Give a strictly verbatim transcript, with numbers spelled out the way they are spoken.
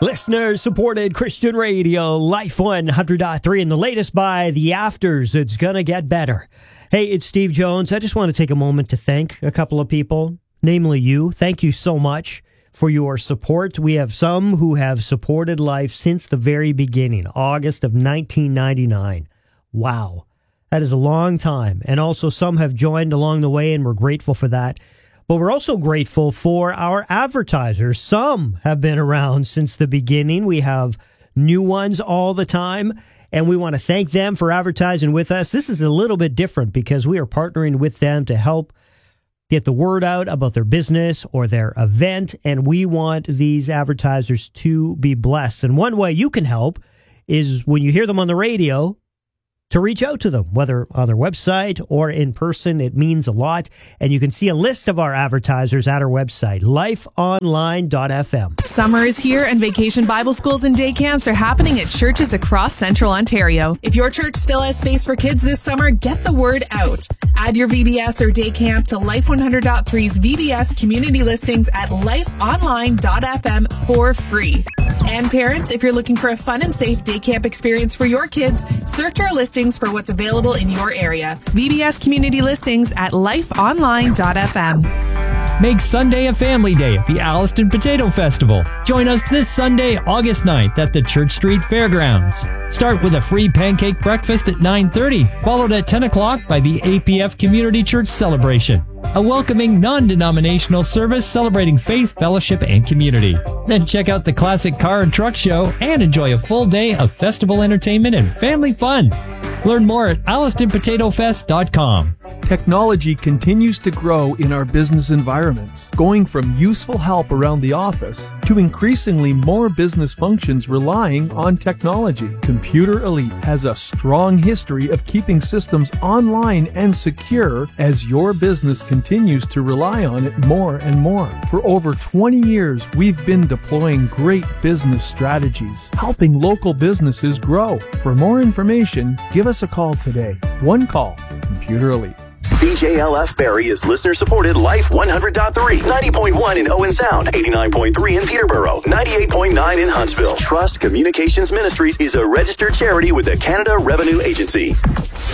Listener-supported Christian radio, Life one hundred point three, and the latest by The Afters. It's gonna get better. Hey, it's Steve Jones. I just want to take a moment to thank a couple of people, namely you. Thank you so much for your support. We have some who have supported Life since the very beginning, August of nineteen ninety-nine. Wow. That is a long time. And also some have joined along the way, and we're grateful for that. But we're also grateful for our advertisers. Some have been around since the beginning. We have new ones all the time, and we want to thank them for advertising with us. This is a little bit different because we are partnering with them to help get the word out about their business or their event, and we want these advertisers to be blessed. And one way you can help is when you hear them on the radio, to reach out to them, whether on their website or in person. It means a lot. And you can see a list of our advertisers at our website, life online dot f m. Summer is here, and vacation Bible schools and day camps are happening at churches across Central Ontario. If your church still has space for kids this summer, get the word out. Add your V B S or day camp to Life one hundred point three's V B S community listings at life online dot f m for free. And parents, if you're looking for a fun and safe day camp experience for your kids, search our listings for what's available in your area. V B S community listings at life online dot f m. Make Sunday a family day at the Alliston Potato Festival. Join us this Sunday, August ninth at the Church Street Fairgrounds. Start with a free pancake breakfast at nine thirty, followed at ten o'clock by the A P F Community Church Celebration, a welcoming non-denominational service celebrating faith, fellowship, and community. Then check out the classic car and truck show and enjoy a full day of festival entertainment and family fun. Learn more at alliston potato fest dot com. Technology continues to grow in our business environments, going from useful help around the office to increasingly more business functions relying on technology. Computer Elite has a strong history of keeping systems online and secure as your business continues to rely on it more and more. For over twenty years, we've been deploying great business strategies, helping local businesses grow. For more information, give us a call today. One call, Computer Elite. C J L F Barrie is listener-supported Life one hundred point three, ninety point one in Owen Sound, eighty-nine point three in Peterborough, ninety-eight point nine in Huntsville. Trust Communications Ministries is a registered charity with the Canada Revenue Agency.